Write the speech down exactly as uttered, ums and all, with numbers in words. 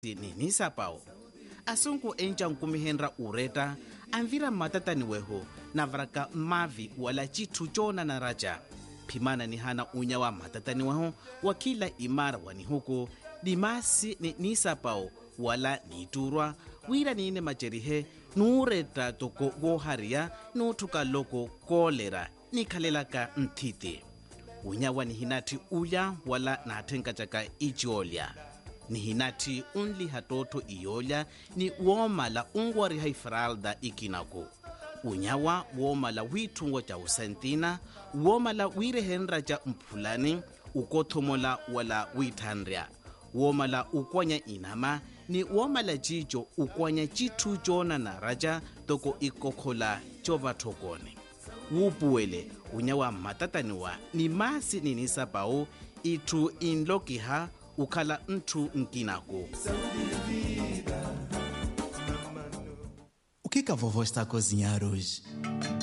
ninisa pao asunku enja nkumihenra ureta anvira matatani weho navraka mavi wala chitu chona na raja pimana ni hana unya wa matatani weho wa kila imara wani huku dimasi ni nisa pao wala niturwa wira nine majerihe nureta toko goharia nutuka loko kolera nikalelaka ntiti unya wani hinati uya wala natenka chaka ijiolya ni hinati unli hatoto iyolya ni womala ungwari haifralda ikinako unyawa womala witungo cha usentina womala wirehenra cha mpulani ukothomola wala withandria womala ukwanya inama ni womala jijo ukwanya chitu jona na raja toko ikokhola chovathokone wupuwele unyawa matataniwa ni masi ninisa pao itu inlokiha ukhala ntu nkinako. O que que a vovó está a cozinhar hoje?